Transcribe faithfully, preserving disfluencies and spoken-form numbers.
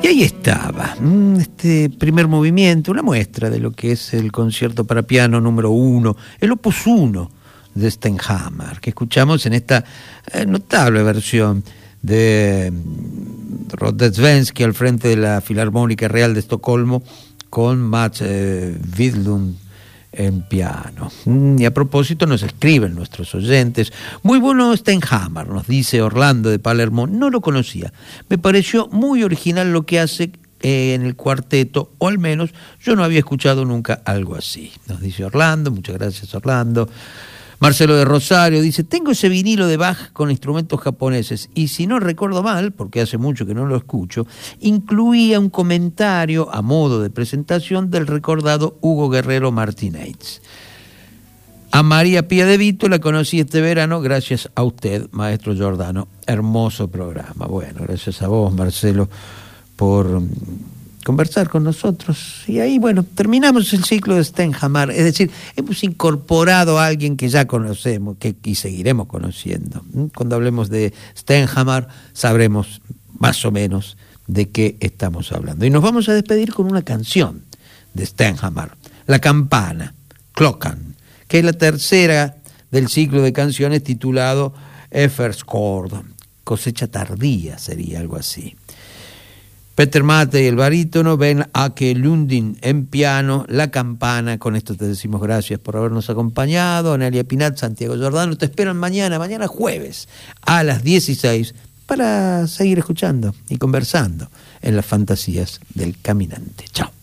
Y ahí estaba, este primer movimiento, una muestra de lo que es el concierto para piano número uno, el opus uno de Stenhammar, que escuchamos en esta notable versión de Rodezvensky al frente de la Filarmónica Real de Estocolmo con Mats eh, Widlund en piano. Y a propósito nos escriben nuestros oyentes: muy bueno Stenhammar, nos dice Orlando de Palermo, no lo conocía, me pareció muy original lo que hace eh, en el cuarteto, o al menos yo no había escuchado nunca algo así, nos dice Orlando. Muchas gracias, Orlando. Marcelo de Rosario dice: tengo ese vinilo de Bach con instrumentos japoneses y si no recuerdo mal, porque hace mucho que no lo escucho, incluía un comentario a modo de presentación del recordado Hugo Guerrero Martínez. A María Pía de Vito la conocí este verano gracias a usted, maestro Giordano. Hermoso programa. Bueno, gracias a vos, Marcelo, por conversar con nosotros. Y ahí, bueno, terminamos el ciclo de Stenhammar. Es decir, hemos incorporado a alguien que ya conocemos, que y seguiremos conociendo. Cuando hablemos de Stenhammar, sabremos más o menos de qué estamos hablando. Y nos vamos a despedir con una canción de Stenhammar, La Campana, Klockan, que es la tercera del ciclo de canciones titulado Efterskörd, cosecha tardía, sería algo así. Peter Mattei, el barítono, Ben Ake Lundin en piano, La Campana. Con esto te decimos gracias por habernos acompañado. Analia Pinat, Santiago Giordano, te esperan mañana, mañana jueves, a las dieciséis, para seguir escuchando y conversando en las fantasías del caminante. Chao.